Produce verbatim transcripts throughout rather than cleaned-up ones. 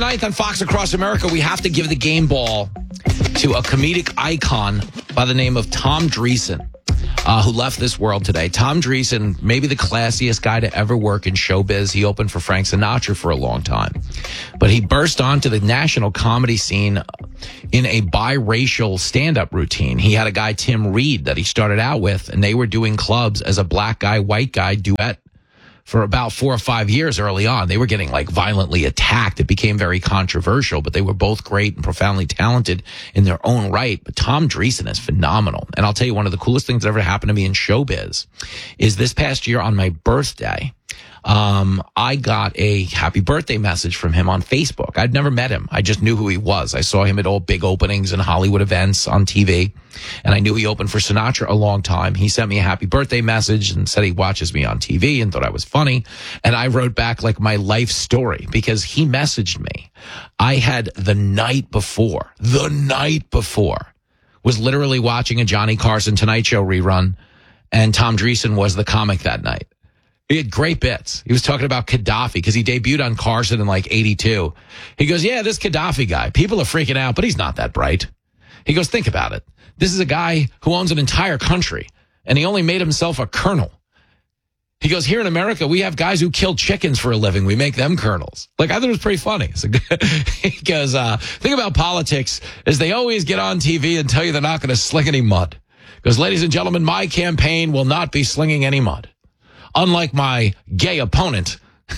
ninth on Fox Across America, we have to give the game ball to a comedic icon by the name of Tom Dreesen, uh, who left this world today. Tom Dreesen, maybe the classiest guy to ever work in showbiz. He opened for Frank Sinatra for a long time. But he burst onto the national comedy scene in a biracial stand-up routine. He had a guy, Tim Reed, that he started out with, and they were doing clubs as a black guy, white guy duet for about four or five years early on. They were getting like violently attacked. It became very controversial, but they were both great and profoundly talented in their own right. But Tom Dreesen is phenomenal. And I'll tell you, one of the coolest things that ever happened to me in showbiz is this past year on my birthday, um, I got a happy birthday message from him on Facebook. I'd never met him. I just knew who he was. I saw him at all big openings and Hollywood events on T V, and I knew he opened for Sinatra a long time. He sent me a happy birthday message and said he watches me on T V and thought I was funny. And I wrote back like my life story because he messaged me. I had the night before, the night before, was literally watching a Johnny Carson Tonight Show rerun, and Tom Dreesen was the comic that night. He had great bits. He was talking about Gaddafi because he debuted on Carson in like eighty-two. He goes, yeah, this Gaddafi guy, people are freaking out, but he's not that bright. He goes, think about it. This is a guy who owns an entire country, and he only made himself a colonel. He goes, here in America, we have guys who kill chickens for a living. We make them colonels. Like, I thought it was pretty funny. So, he goes, uh, thing about politics is they always get on T V and tell you they're not going to sling any mud. He goes, ladies and gentlemen, my campaign will not be slinging any mud. Unlike my gay opponent.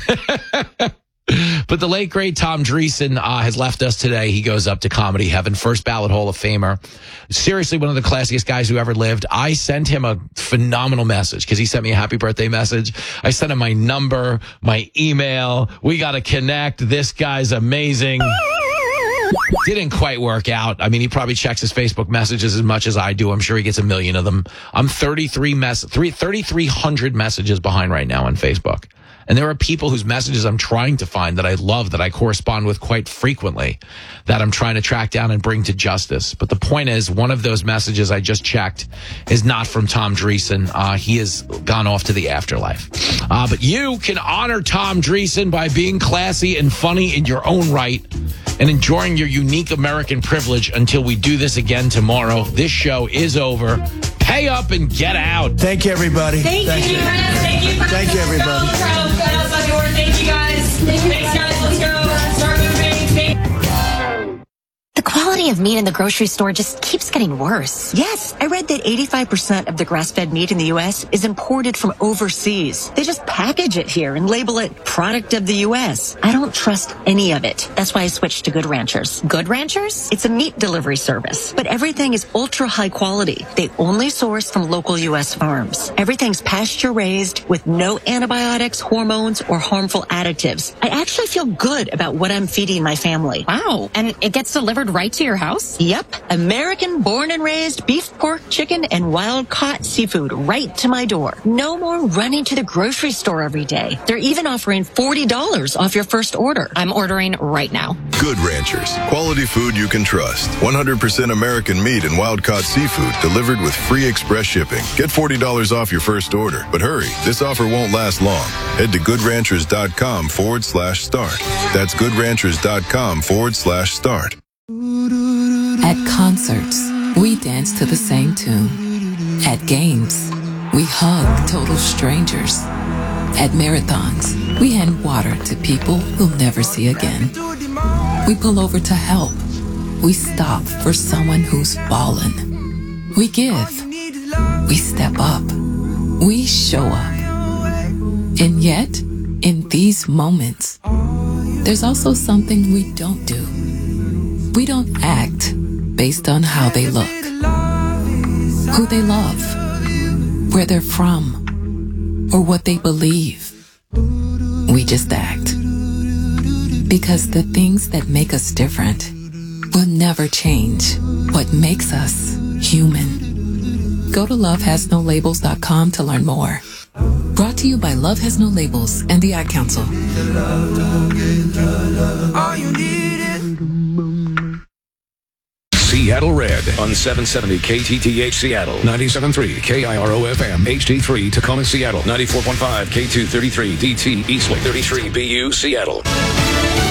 But the late, great Tom Dreesen uh, has left us today. He goes up to comedy heaven, first ballot Hall of Famer. Seriously, one of the classiest guys who ever lived. I sent him a phenomenal message because he sent me a happy birthday message. I sent him my number, my email. We got to connect. This guy's amazing. Didn't quite work out. I mean, he probably checks his Facebook messages as much as I do. I'm sure he gets a million of them. I'm thirty-three mess, thirty-three hundred messages behind right now on Facebook. And there are people whose messages I'm trying to find that I love, that I correspond with quite frequently, that I'm trying to track down and bring to justice. But the point is, one of those messages I just checked is not from Tom Dreesen. Uh, he has gone off to the afterlife. Uh, but you can honor Tom Dreesen by being classy and funny in your own right and enjoying your unique American privilege until we do this again tomorrow. This show is over. Pay up and get out. Thank you, everybody. Thank, Thank you. you. Thank you. Thank you, everybody. Thank you, guys. Thanks, guys. Let's go. Start moving. The quality of meat in the grocery store just keeps getting worse. Yes, I read that eighty-five percent of the grass-fed meat in the U S is imported from overseas. They just package it here and label it product of the U S. I don't trust any of it. That's why I switched to Good Ranchers. Good Ranchers? It's a meat delivery service, but everything is ultra high quality. They only source from local U S farms. Everything's pasture-raised with no antibiotics, hormones, or harmful additives. I actually feel good about what I'm feeding my family. Wow. And it gets delivered right to your house? Yep. American born and raised beef, pork, chicken, and wild caught seafood right to my door. No more running to the grocery store every day. They're even offering forty dollars off your first order. I'm ordering right now. Good Ranchers. Quality food you can trust. one hundred percent American meat and wild caught seafood delivered with free express shipping. Get forty dollars off your first order. But hurry, this offer won't last long. Head to goodranchers.com forward slash start. That's goodranchers.com forward slash start. At concerts, we dance to the same tune. At games, we hug total strangers. At marathons, we hand water to people we'll never see again. We pull over to help. We stop for someone who's fallen. We give. We step up. We show up. And yet, in these moments, there's also something we don't do. We don't act based on how they look, who they love, where they're from, or what they believe. We just act. Because the things that make us different will never change what makes us human. Go to love has no labels dot com to learn more. Brought to you by Love Has No Labels and the Ad Council. All you need is Seattle Red on seven seventy K T T H Seattle, ninety-seven point three K I R O F M, H D three Tacoma Seattle, ninety-four point five K two thirty-three D T Eastwick, thirty-three B U Seattle.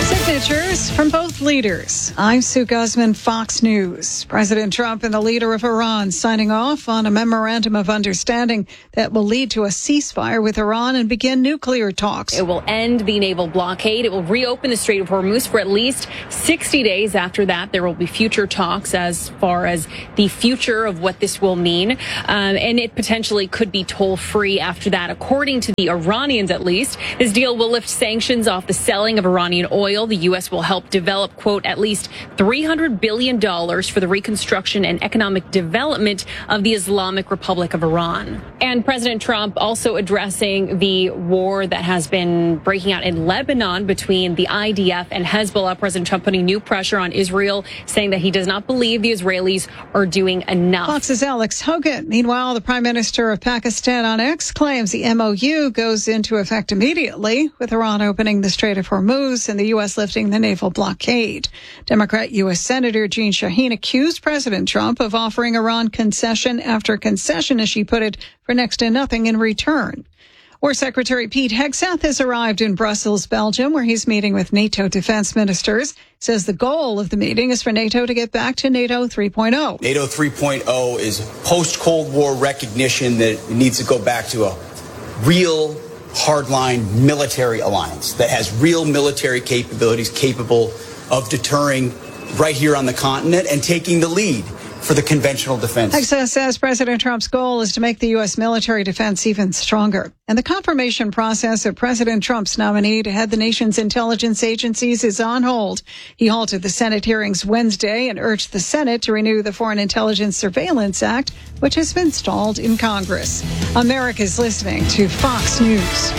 Signatures from both leaders. I'm Sue Guzman, Fox News. President Trump and the leader of Iran signing off on a memorandum of understanding that will lead to a ceasefire with Iran and begin nuclear talks. It will end the naval blockade. It will reopen the Strait of Hormuz for at least sixty days. After that, there will be future talks as far as the future of what this will mean. Um, and it potentially could be toll-free after that. According to the Iranians, at least, this deal will lift sanctions off the selling of Iranian oil. The U S will help develop, quote, at least three hundred billion dollars for the reconstruction and economic development of the Islamic Republic of Iran. And President Trump also addressing the war that has been breaking out in Lebanon between the I D F and Hezbollah. President Trump putting new pressure on Israel, saying that he does not believe the Israelis are doing enough. Fox's Alex Hogan. Meanwhile, the Prime Minister of Pakistan on X claims the M O U goes into effect immediately, with Iran opening the Strait of Hormuz and the U S lifting the naval blockade. Democrat U S Senator Jeanne Shaheen accused President Trump of offering Iran concession after concession, as she put it, for next to nothing in return. War Secretary Pete Hegseth has arrived in Brussels, Belgium, where he's meeting with NATO defense ministers. Says the goal of the meeting is for NATO to get back to NATO three point oh. NATO three point oh is post-Cold War recognition that it needs to go back to a real hardline military alliance that has real military capabilities capable of deterring right here on the continent and taking the lead for the conventional defense. Hegseth says President Trump's goal is to make the U S military defense even stronger. And the confirmation process of President Trump's nominee to head the nation's intelligence agencies is on hold. He halted the Senate hearings Wednesday and urged the Senate to renew the Foreign Intelligence Surveillance Act, which has been stalled in Congress. America's listening to Fox News.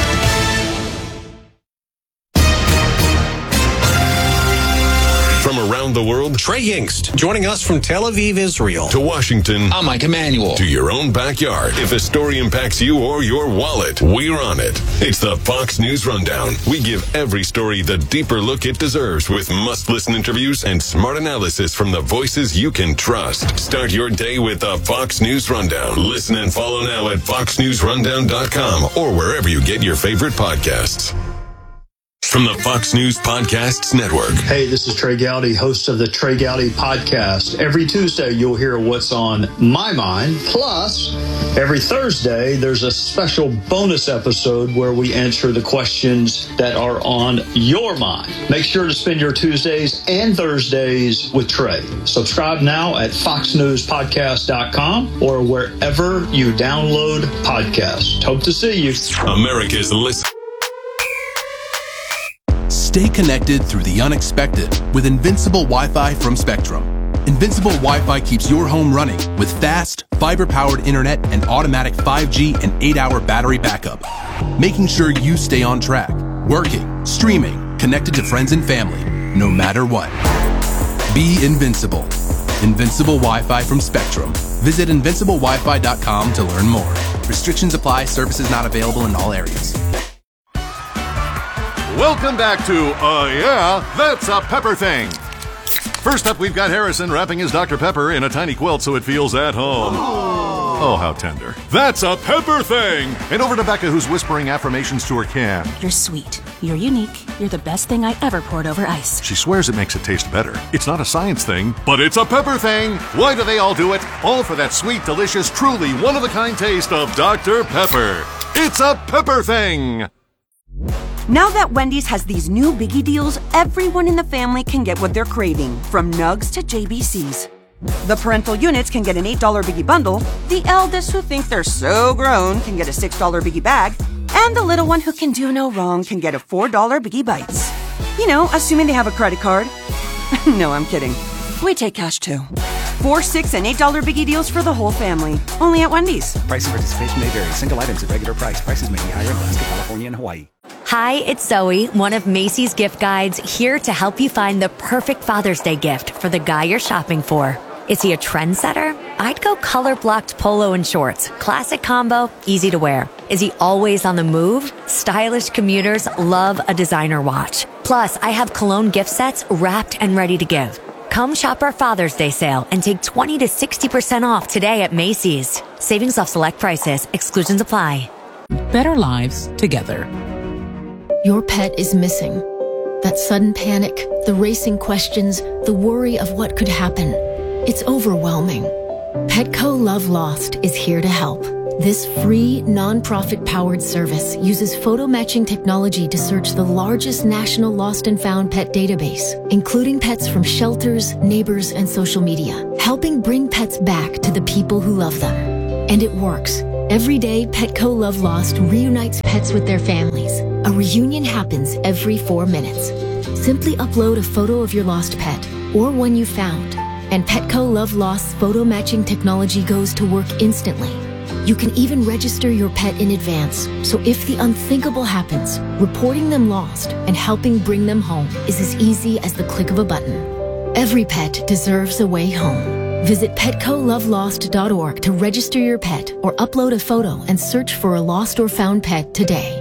From around the world, Trey Yingst, joining us from Tel Aviv, Israel. To Washington. I'm Mike Emanuel. To your own backyard. If a story impacts you or your wallet, we're on it. It's the Fox News Rundown. We give every story the deeper look it deserves with must-listen interviews and smart analysis from the voices you can trust. Start your day with the Fox News Rundown. Listen and follow now at fox news rundown dot com or wherever you get your favorite podcasts. From the Fox News Podcasts Network. Hey, this is Trey Gowdy, host of the Trey Gowdy Podcast. Every Tuesday, you'll hear what's on my mind. Plus, every Thursday, there's a special bonus episode where we answer the questions that are on your mind. Make sure to spend your Tuesdays and Thursdays with Trey. Subscribe now at fox news podcast dot com or wherever you download podcasts. Hope to see you. America's Listen. Stay connected through the unexpected with Invincible Wi-Fi from Spectrum. Invincible Wi-Fi keeps your home running with fast, fiber-powered internet and automatic five G and eight-hour battery backup, making sure you stay on track, working, streaming, connected to friends and family, no matter what. Be invincible. Invincible Wi-Fi from Spectrum. Visit invincible wi fi dot com to learn more. Restrictions apply. Services not available in all areas. Welcome back to, uh, yeah, That's a Pepper Thing. First up, we've got Harrison wrapping his Doctor Pepper in a tiny quilt so it feels at home. Oh, how tender. That's a Pepper Thing! And over to Becca, who's whispering affirmations to her can. You're sweet. You're unique. You're the best thing I ever poured over ice. She swears it makes it taste better. It's not a science thing, but it's a pepper thing. Why do they all do it? All for that sweet, delicious, truly one-of-a-kind taste of Doctor Pepper. It's a Pepper Thing! Now that Wendy's has these new biggie deals, everyone in the family can get what they're craving, from nugs to J B Cs. The parental units can get an eight dollar biggie bundle, the eldest who think they're so grown can get a six dollar biggie bag, and the little one who can do no wrong can get a four dollar biggie bites. You know, assuming they have a credit card. No, I'm kidding. We take cash too. Four, six, and eight dollar biggie deals for the whole family. Only at Wendy's. Price and participation may vary. Single items at regular price. Prices may be higher in Alaska, California, and Hawaii. Hi, it's Zoe, one of Macy's gift guides, here to help you find the perfect Father's Day gift for the guy you're shopping for. Is he a trendsetter? I'd go color-blocked polo and shorts. Classic combo, easy to wear. Is he always on the move? Stylish commuters love a designer watch. Plus, I have cologne gift sets wrapped and ready to give. Come shop our Father's Day sale and take twenty to sixty percent off today at Macy's. Savings off select prices. Exclusions apply. Better lives together. Your pet is missing. That sudden panic, the racing questions, the worry of what could happen. It's overwhelming. Petco Love Lost is here to help. This free, non-profit-powered service uses photo matching technology to search the largest national lost and found pet database, including pets from shelters, neighbors, and social media, helping bring pets back to the people who love them. And it works. Every day, Petco Love Lost reunites pets with their families. A reunion happens every four minutes. Simply upload a photo of your lost pet or one you found, and Petco Love Lost's photo matching technology goes to work instantly. You can even register your pet in advance, so if the unthinkable happens, reporting them lost and helping bring them home is as easy as the click of a button. Every pet deserves a way home. Visit petco love lost dot org to register your pet or upload a photo and search for a lost or found pet today.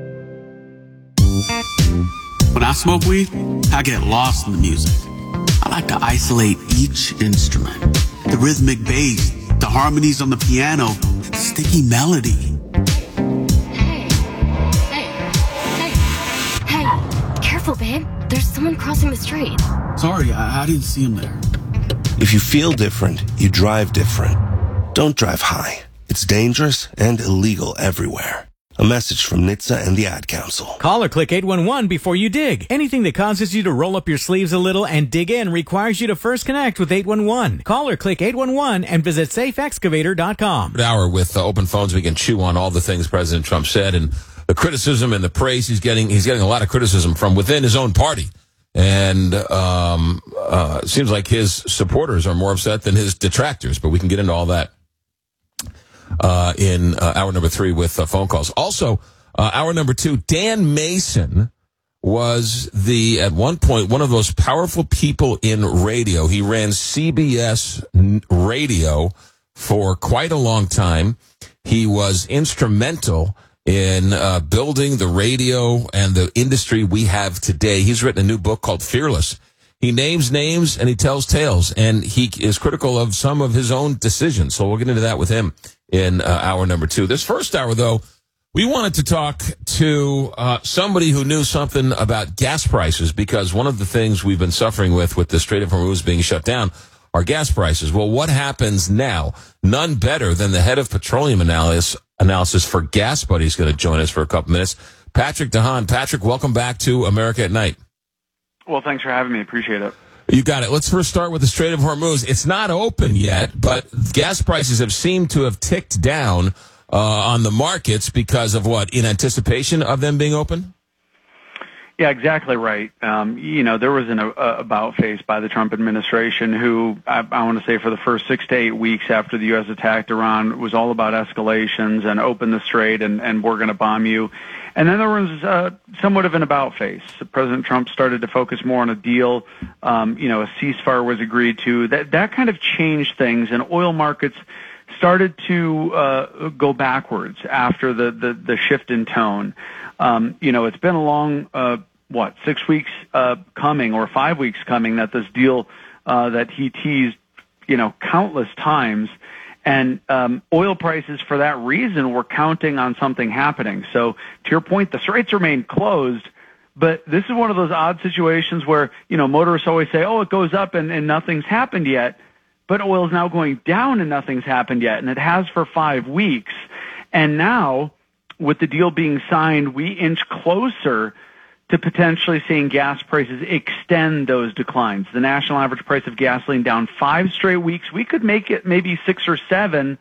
When I smoke weed, I get lost in the music. I like to isolate each instrument. The rhythmic bass, the harmonies on the piano, the sticky melody. Hey, hey, hey, hey, careful, babe. There's someone crossing the street. Sorry, I, I didn't see him there. If you feel different, you drive different. Don't drive high. It's dangerous and illegal everywhere. A message from N H T S A and the Ad Council. Call or click eight one one before you dig. Anything that causes you to roll up your sleeves a little and dig in requires you to first connect with eight one one. Call or click eight one one and visit safe excavator dot com. An hour with uh, open phones, we can chew on all the things President Trump said and the criticism and the praise he's getting. He's getting a lot of criticism from within his own party. And um, uh, it seems like his supporters are more upset than his detractors, but we can get into all that uh, in uh, hour number three with uh, phone calls. Also, uh, hour number two, Dan Mason was the, at one point, one of those powerful people in radio. He ran C B S Radio for quite a long time. He was instrumental in uh, building the radio and the industry we have today. He's written a new book called Fearless. He names names and he tells tales, and he is critical of some of his own decisions. So we'll get into that with him in uh, hour number two. This first hour, though, we wanted to talk to uh, somebody who knew something about gas prices, because one of the things we've been suffering with, with the Strait of Hormuz being shut down, are gas prices. Well, what happens now? None better than the head of petroleum analysis, analysis for Gas Buddy is going to join us for a couple minutes. Patrick DeHaan. Patrick, welcome back to America at Night. Well, thanks for having me. Appreciate it. You got it. Let's first start with the Strait of Hormuz. It's not open yet, but gas prices have seemed to have ticked down uh, on the markets because of what? In anticipation of them being open? Yeah, exactly right. Um, you know, there was an uh, about face by the Trump administration who, I, I want to say for the first six to eight weeks after the U S attacked Iran, was all about escalations and open the strait and, and we're going to bomb you. And then there was uh, somewhat of an about face. President Trump started to focus more on a deal. Um, you know, a ceasefire was agreed to. That, that kind of changed things, and oil markets started to uh, go backwards after the, the, the shift in tone. Um, you know, it's been a long, uh, what, six weeks uh, coming or five weeks coming that this deal uh, that he teased, you know, countless times. And um, oil prices, for that reason, were counting on something happening. So, to your point, the straits remain closed, but this is one of those odd situations where, you know, motorists always say, oh, it goes up and, and nothing's happened yet. But oil is now going down and nothing's happened yet, and it has for five weeks. And now, with the deal being signed, we inch closer to potentially seeing gas prices extend those declines. The national average price of gasoline down five straight weeks. We could make it maybe six or seven,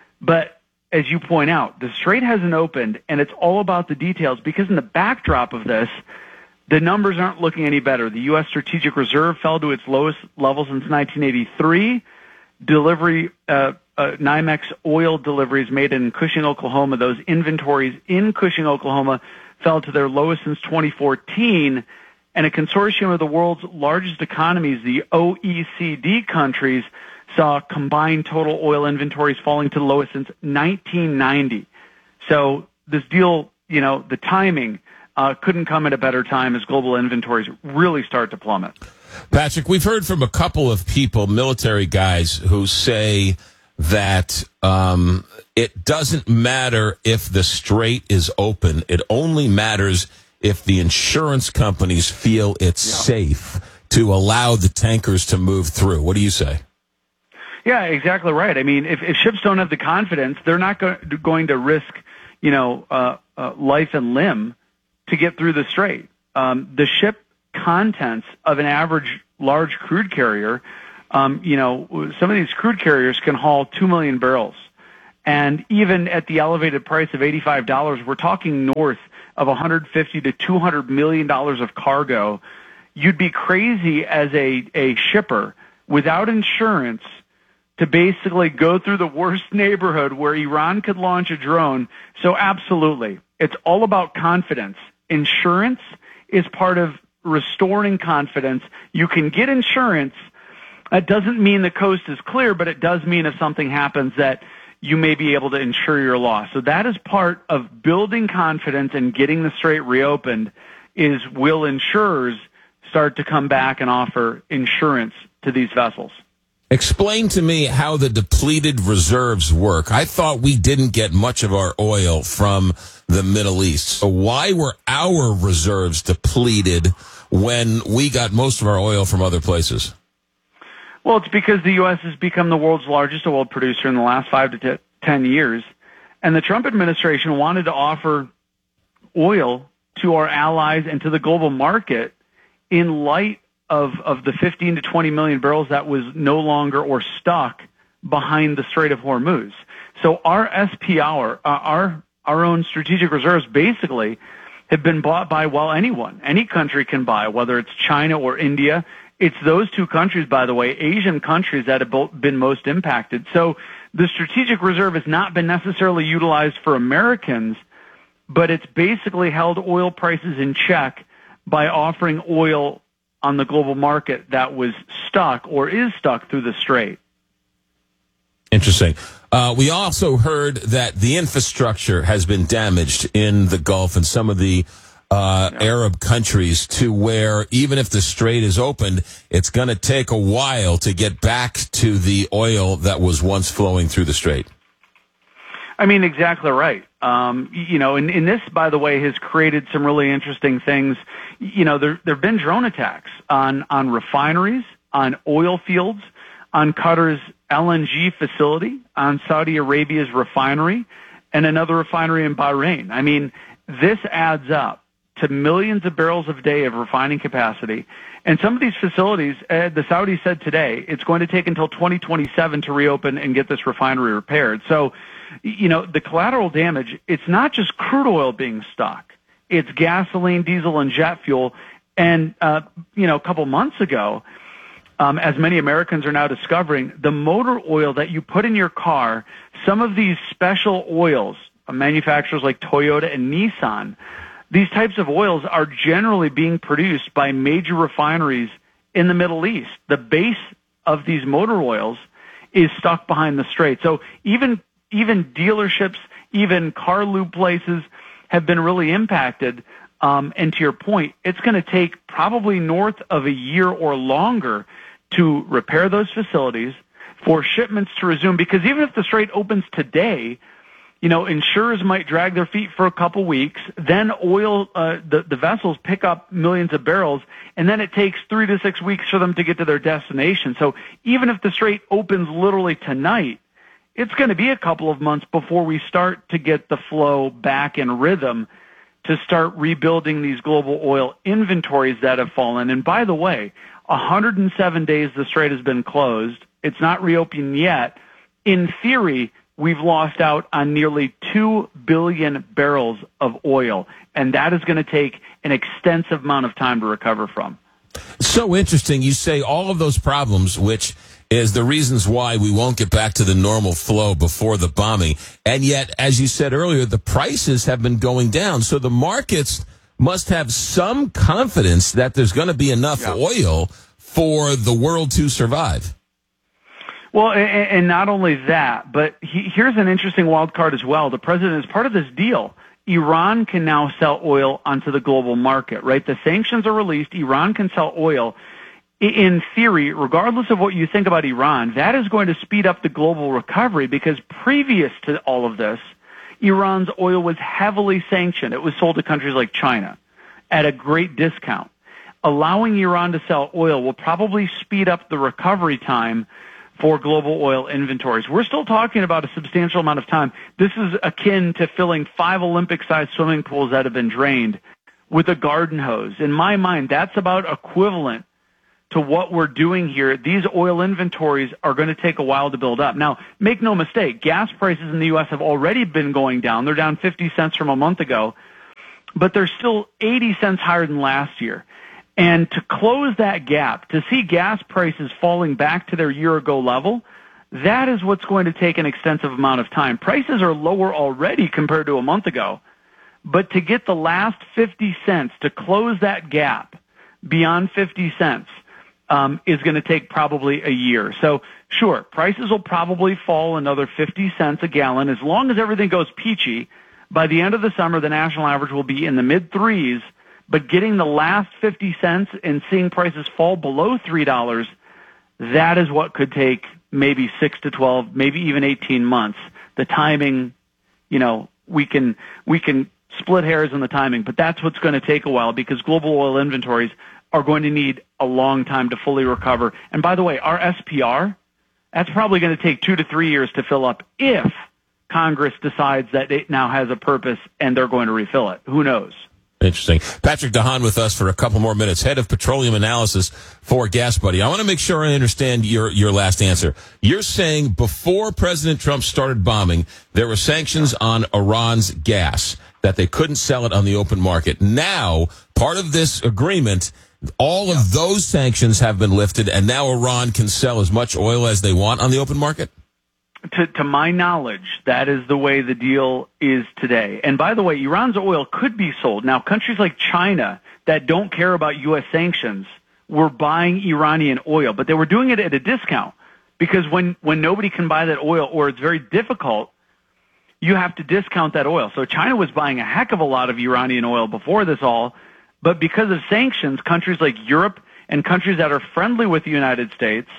but as you point out, the strait hasn't opened, and it's all about the details, because in the backdrop of this, the numbers aren't looking any better. The U S Strategic Reserve fell to its lowest level since nineteen eighty-three. Delivery, uh, uh, NYMEX oil deliveries made in Cushing, Oklahoma, those inventories in Cushing, Oklahoma, fell to their lowest since twenty fourteen, and a consortium of the world's largest economies, the O E C D countries, saw combined total oil inventories falling to the lowest since nineteen ninety. So this deal, you know, the timing uh, couldn't come at a better time as global inventories really start to plummet. Patrick, we've heard from a couple of people, military guys, who say that um, it doesn't matter if the strait is open. It only matters if the insurance companies feel it's yeah. safe to allow the tankers to move through. What do you say? Yeah, exactly right. I mean, if, if ships don't have the confidence, they're not go- going to risk, you know, uh, uh, life and limb to get through the strait. Um, the ship contents of an average large crude carrier, um, you know, some of these crude carriers can haul two million barrels. And even at the elevated price of eighty-five dollars, we're talking north of one hundred fifty to two hundred million dollars of cargo. You'd be crazy as a, a shipper without insurance to basically go through the worst neighborhood where Iran could launch a drone. So absolutely, it's all about confidence. Insurance is part of restoring confidence. You can get insurance. That doesn't mean the coast is clear, but it does mean if something happens that you may be able to insure your loss. So that is part of building confidence and getting the strait reopened is will insurers start to come back and offer insurance to these vessels. Explain to me how the depleted reserves work. I thought we didn't get much of our oil from the Middle East. So why were our reserves depleted when we got most of our oil from other places? Well, it's because the U S has become the world's largest oil producer in the last five to t- ten years. And the Trump administration wanted to offer oil to our allies and to the global market in light of, of the fifteen to twenty million barrels that was no longer or stuck behind the Strait of Hormuz. So our S P R, uh, our, our own strategic reserves basically have been bought by, well, anyone. Any country can buy, whether it's China or India. It's those two countries, by the way, Asian countries that have both been most impacted. So the strategic reserve has not been necessarily utilized for Americans, but it's basically held oil prices in check by offering oil on the global market that was stuck or is stuck through the strait. Interesting. Uh, we also heard that the infrastructure has been damaged in the Gulf and some of the uh, yeah. Arab countries to where even if the strait is opened, it's going to take a while to get back to the oil that was once flowing through the strait. I mean, exactly right. Um, you know, and, and this, by the way, has created some really interesting things. You know, there there have been drone attacks on, on refineries, on oil fields, on Qatar's L N G facility, on Saudi Arabia's refinery, and another refinery in Bahrain. I mean, this adds up to millions of barrels a day of refining capacity. And some of these facilities, uh, the Saudis said today, it's going to take until twenty twenty-seven to reopen and get this refinery repaired. So, you know, the collateral damage, it's not just crude oil being stuck. It's gasoline, diesel, and jet fuel. And, uh, you know, a couple months ago, um, as many Americans are now discovering, the motor oil that you put in your car, some of these special oils, uh, manufacturers like Toyota and Nissan, these types of oils are generally being produced by major refineries in the Middle East. The base of these motor oils is stuck behind the strait. So even even dealerships, even car lube places have been really impacted. Um, and to your point, it's going to take probably north of a year or longer to repair those facilities, for shipments to resume. Because even if the strait opens today, you know, insurers might drag their feet for a couple weeks. Then oil, uh, the, the vessels pick up millions of barrels, and then it takes three to six weeks for them to get to their destination. So even if the strait opens literally tonight, it's going to be a couple of months before we start to get the flow back in rhythm to start rebuilding these global oil inventories that have fallen. And by the way, one hundred seven days the strait has been closed. It's not reopened yet. In theory, we've lost out on nearly two billion barrels of oil, and that is going to take an extensive amount of time to recover from. So interesting. You say all of those problems, which is the reasons why we won't get back to the normal flow before the bombing. And yet, as you said earlier, the prices have been going down. So the markets must have some confidence that there's going to be enough yeah. oil for the world to survive. Well, and not only that, but he, here's an interesting wild card as well. The president is part of this deal. Iran can now sell oil onto the global market, right? The sanctions are released. Iran can sell oil. In theory, regardless of what you think about Iran, that is going to speed up the global recovery, because previous to all of this, Iran's oil was heavily sanctioned. It was sold to countries like China, at a great discount. Allowing Iran to sell oil will probably speed up the recovery time for global oil inventories. We're still talking about a substantial amount of time. This is akin to filling five Olympic-sized swimming pools that have been drained with a garden hose. In my mind, that's about equivalent to what we're doing here. These oil inventories are going to take a while to build up. Now, make no mistake, gas prices in the U S have already been going down. They're down fifty cents from a month ago, but they're still eighty cents higher than last year. And to close that gap, to see gas prices falling back to their year-ago level, that is what's going to take an extensive amount of time. Prices are lower already compared to a month ago, but to get the last fifty cents, to close that gap beyond fifty cents, um, is going to take probably a year. So, sure, prices will probably fall another fifty cents a gallon. As long as everything goes peachy, by the end of the summer, the national average will be in the mid-threes. But getting the last fifty cents and seeing prices fall below three dollars, that is what could take maybe six to twelve, maybe even eighteen months. The timing, you know, we can we can split hairs on the timing, but that's what's going to take a while because global oil inventories are going to need a long time to fully recover. And by the way, our S P R, that's probably going to take two to three years to fill up if Congress decides that it now has a purpose and they're going to refill it. Who knows? Interesting. Patrick DeHaan with us for a couple more minutes, head of petroleum analysis for Gas Buddy. I want to make sure I understand your, your last answer. You're saying before President Trump started bombing, there were sanctions on Iran's gas, that they couldn't sell it on the open market. Now, part of this agreement, all of those sanctions have been lifted, and now Iran can sell as much oil as they want on the open market? To, to my knowledge, that is the way the deal is today. And by the way, Iran's oil could be sold. Now, countries like China that don't care about U S sanctions were buying Iranian oil, but they were doing it at a discount because when, when nobody can buy that oil or it's very difficult, you have to discount that oil. So China was buying a heck of a lot of Iranian oil before this all, but because of sanctions, countries like Europe and countries that are friendly with the United States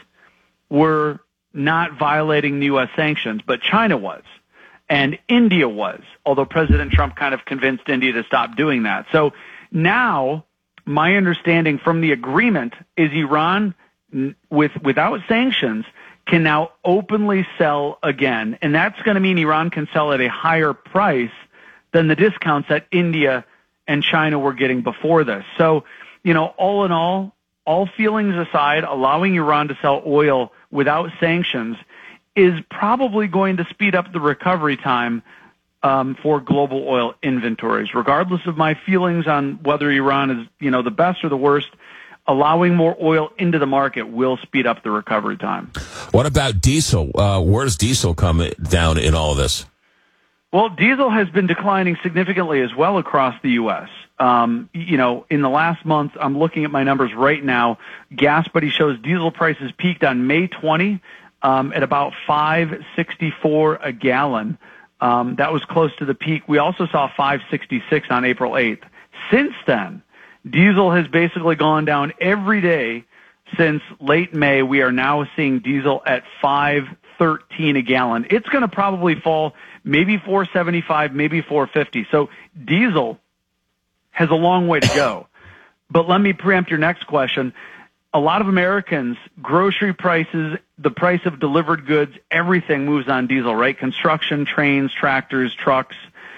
were not violating the U S sanctions, but China was, and India was, although President Trump kind of convinced India to stop doing that. So now, my understanding from the agreement is Iran, with without sanctions, can now openly sell again, and that's going to mean Iran can sell at a higher price than the discounts that India and China were getting before this. So, you know, all in all, all feelings aside, allowing Iran to sell oil without sanctions is probably going to speed up the recovery time um, for global oil inventories. Regardless of my feelings on whether Iran is, you know, the best or the worst, allowing more oil into the market will speed up the recovery time. What about diesel? Uh, where does diesel come down in all of this? Well, diesel has been declining significantly as well across the U S. Um, you know, in the last month, I'm looking at my numbers right now. Gas Buddy shows diesel prices peaked on May twentieth um, at about five sixty-four a gallon. Um, that was close to the peak. We also saw five sixty-six on April eighth. Since then, diesel has basically gone down every day since late May. We are now seeing diesel at five thirteen a gallon. It's going to probably fall maybe four seventy-five, maybe four fifty. So diesel has a long way to go. But let me preempt your next question. A lot of Americans, grocery prices, the price of delivered goods, everything moves on diesel, right? Construction, trains, tractors, trucks.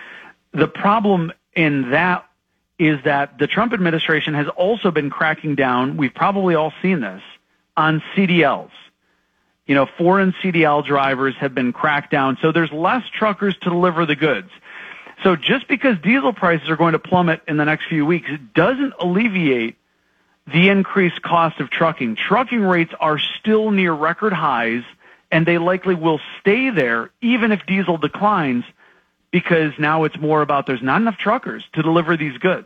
The problem in that is that the Trump administration has also been cracking down, we've probably all seen this, on C D Ls. You know, foreign C D L drivers have been cracked down, so there's less truckers to deliver the goods. So just because diesel prices are going to plummet in the next few weeks, it doesn't alleviate the increased cost of trucking. Trucking rates are still near record highs, and they likely will stay there even if diesel declines, because now it's more about there's not enough truckers to deliver these goods.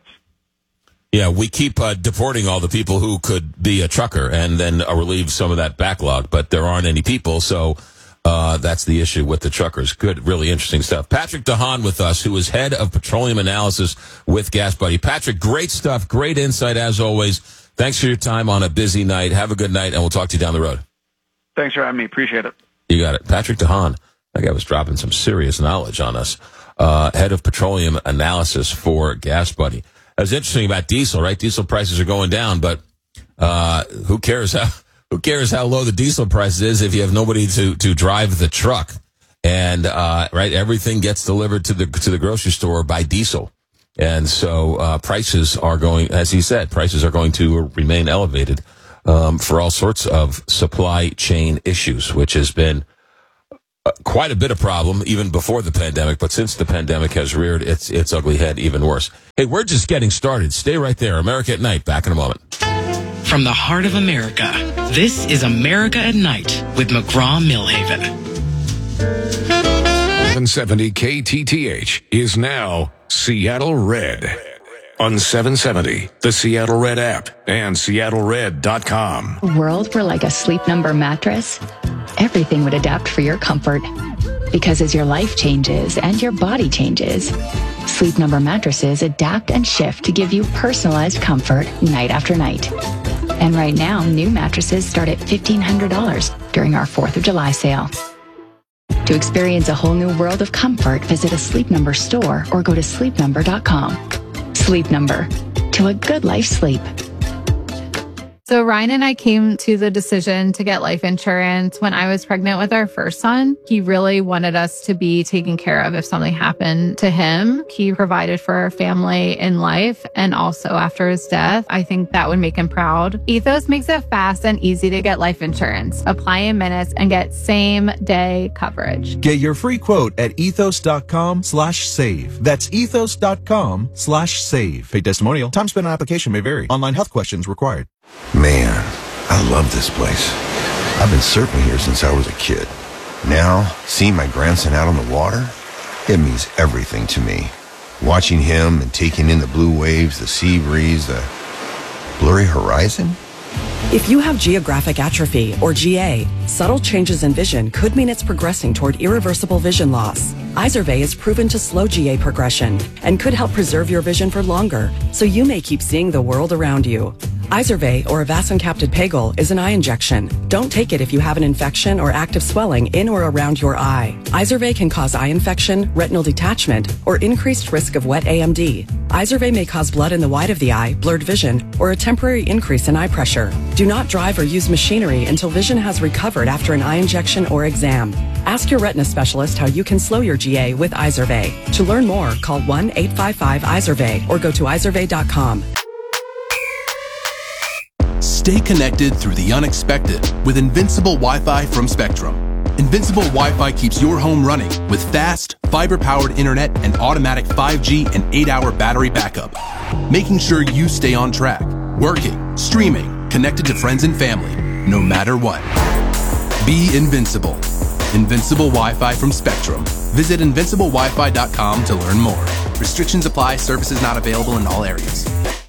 Yeah, we keep uh, deporting all the people who could be a trucker and then uh, relieve some of that backlog, but there aren't any people, so uh, that's the issue with the truckers. Good, really interesting stuff. Patrick DeHaan with us, who is head of petroleum analysis with Gas Buddy. Patrick, great stuff, great insight as always. Thanks for your time on a busy night. Have a good night, and we'll talk to you down the road. Thanks for having me. Appreciate it. You got it. Patrick DeHaan. That guy was dropping some serious knowledge on us. Uh, head of petroleum analysis for Gas Buddy. That's interesting about diesel, right? Diesel prices are going down, but uh, who cares how who cares how low the diesel price is if you have nobody to, to drive the truck? And uh, right, everything gets delivered to the to the grocery store by diesel, and so uh, prices are going, as he said, prices are going to remain elevated um, for all sorts of supply chain issues, which has been uh, quite a bit of problem even before the pandemic. But since the pandemic has reared its its ugly head, even worse. Hey, we're just getting started. Stay right there. America at Night. Back in a moment. From the heart of America, this is America at Night with McGraw-Millhaven. seven seventy K T T H is now Seattle Red. On seven seventy, the Seattle Red app, and Seattle Red dot com. A world where, like a Sleep Number mattress, everything would adapt for your comfort. Because as your life changes and your body changes, Sleep Number mattresses adapt and shift to give you personalized comfort night after night. And right now, new mattresses start at fifteen hundred dollars during our fourth of July sale. To experience a whole new world of comfort, visit a Sleep Number store or go to sleep number dot com. Sleep Number. To a good life sleep. So Ryan and I came to the decision to get life insurance when I was pregnant with our first son. He really wanted us to be taken care of if something happened to him. He provided for our family in life and also after his death. I think that would make him proud. Ethos makes it fast and easy to get life insurance. Apply in minutes and get same day coverage. Get your free quote at ethos.com slash save. That's ethos.com slash save. Paid testimonial. Time spent on application may vary. Online health questions required. Man, I love this place. I've been surfing here since I was a kid. Now, seeing my grandson out on the water, it means everything to me. Watching him and taking in the blue waves, the sea breeze, the blurry horizon. If you have geographic atrophy, or G A, subtle changes in vision could mean it's progressing toward irreversible vision loss. Izervay is proven to slow G A progression and could help preserve your vision for longer, so you may keep seeing the world around you. Izervay, or avacincaptad pegol, is an eye injection. Don't take it if you have an infection or active swelling in or around your eye. Izervay can cause eye infection, retinal detachment, or increased risk of wet A M D. Izervay may cause blood in the white of the eye, blurred vision, or a temporary increase in eye pressure. Do not drive or use machinery until vision has recovered after an eye injection or exam. Ask your retina specialist how you can slow your G A with Izervay. To learn more, call one eight five five Izervay or go to izervay dot com. Stay connected through the unexpected with Invincible Wi-Fi from Spectrum. Invincible Wi-Fi keeps your home running with fast, fiber-powered internet and automatic five G and eight hour battery backup, making sure you stay on track, working, streaming, connected to friends and family, no matter what. Be invincible. Invincible Wi-Fi from Spectrum. Visit invincible wi fi dot com to learn more. Restrictions apply. Services not available in all areas.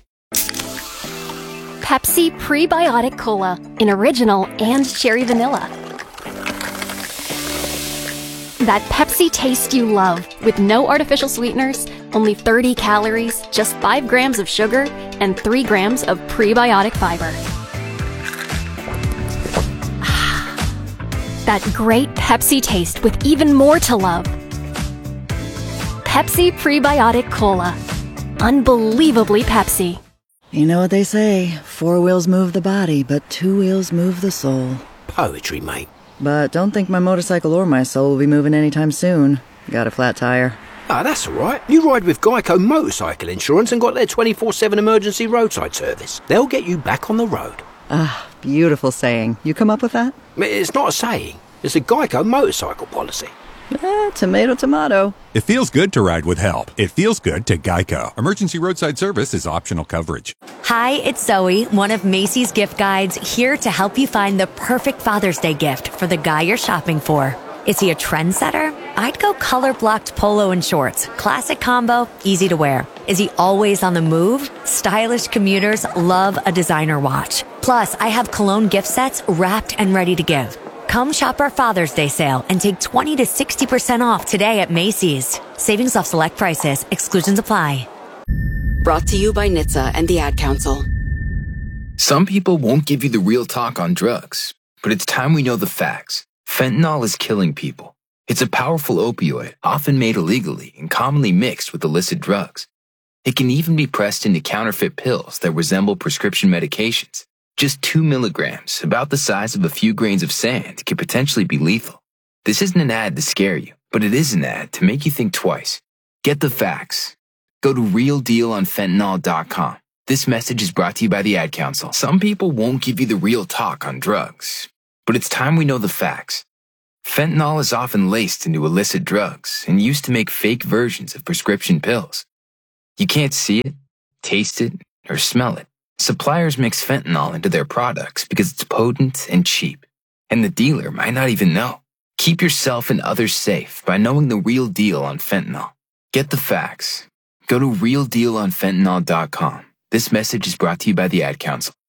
Pepsi Prebiotic Cola in original and cherry vanilla. That Pepsi taste you love with no artificial sweeteners, only thirty calories, just five grams of sugar, and three grams of prebiotic fiber. That great Pepsi taste with even more to love. Pepsi Prebiotic Cola. Unbelievably Pepsi. You know what they say, four wheels move the body, but two wheels move the soul. Poetry, mate. But don't think my motorcycle or my soul will be moving anytime soon. Got a flat tire. Ah, that's all right. You ride with Geico Motorcycle Insurance and got their twenty-four seven emergency roadside service. They'll get you back on the road. Ah, beautiful saying. You come up with that? It's not a saying. It's a Geico motorcycle policy. Eh, tomato, tomato. It feels good to ride with help. It feels good to Geico. Emergency roadside service is optional coverage. Hi, it's Zoe, one of Macy's gift guides, here to help you find the perfect Father's Day gift for the guy you're shopping for. Is he a trendsetter? I'd go color-blocked polo and shorts. Classic combo, easy to wear. Is he always on the move? Stylish commuters love a designer watch. Plus, I have cologne gift sets wrapped and ready to give. Come shop our Father's Day sale and take twenty to sixty percent off today at Macy's. Savings off select prices. Exclusions apply. Brought to you by N H T S A and the Ad Council. Some people won't give you the real talk on drugs, but it's time we know the facts. Fentanyl is killing people. It's a powerful opioid, often made illegally and commonly mixed with illicit drugs. It can even be pressed into counterfeit pills that resemble prescription medications. Just two milligrams, about the size of a few grains of sand, can potentially be lethal. This isn't an ad to scare you, but it is an ad to make you think twice. Get the facts. Go to real deal on fentanyl dot com. This message is brought to you by the Ad Council. Some people won't give you the real talk on drugs, but it's time we know the facts. Fentanyl is often laced into illicit drugs and used to make fake versions of prescription pills. You can't see it, taste it, or smell it. Suppliers mix fentanyl into their products because it's potent and cheap, and the dealer might not even know. Keep yourself and others safe by knowing the real deal on fentanyl. Get the facts. Go to real deal on fentanyl dot com. This message is brought to you by the Ad Council.